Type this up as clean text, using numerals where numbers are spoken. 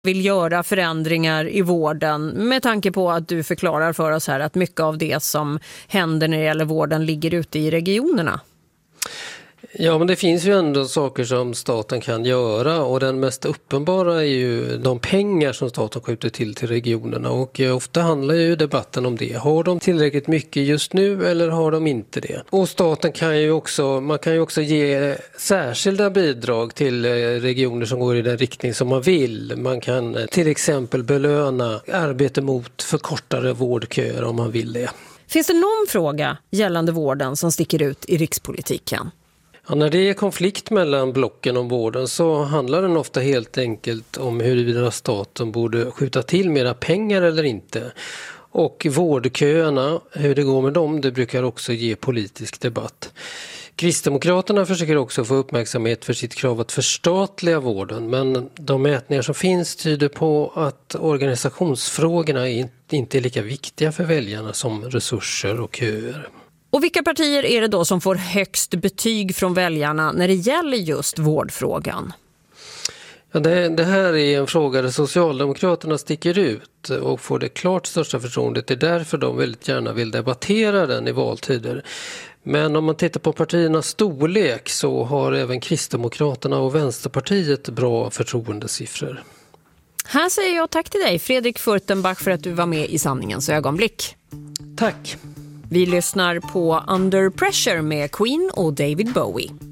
vill göra förändringar i vården med tanke på att du förklarar för oss här att mycket av det som händer när det gäller vården ligger ute i regionerna? Ja, men det finns ju ändå saker som staten kan göra, och den mest uppenbara är ju de pengar som staten skjuter till regionerna, och ofta handlar ju debatten om det. Har de tillräckligt mycket just nu eller har de inte det? Och staten kan ju också ge särskilda bidrag till regioner som går i den riktning som man vill. Man kan till exempel belöna arbete mot förkortade vårdköer om man vill det. Finns det någon fråga gällande vården som sticker ut i rikspolitiken? Ja, när det är konflikt mellan blocken om vården så handlar den ofta helt enkelt om huruvida staten borde skjuta till mera pengar eller inte. Och vårdköerna, hur det går med dem, det brukar också ge politisk debatt. Kristdemokraterna försöker också få uppmärksamhet för sitt krav att förstatliga vården, men de mätningar som finns tyder på att organisationsfrågorna inte är lika viktiga för väljarna som resurser och köer. Och vilka partier är det då som får högst betyg från väljarna när det gäller just vårdfrågan? Ja, det här är en fråga där Socialdemokraterna sticker ut och får det klart största förtroendet. Det är därför de väldigt gärna vill debattera den i valtider. Men om man tittar på partiernas storlek så har även Kristdemokraterna och Vänsterpartiet bra förtroendesiffror. Här säger jag tack till dig, Fredrik Furtenbach, för att du var med i Sanningens ögonblick. Tack! Vi lyssnar på Under Pressure med Queen och David Bowie.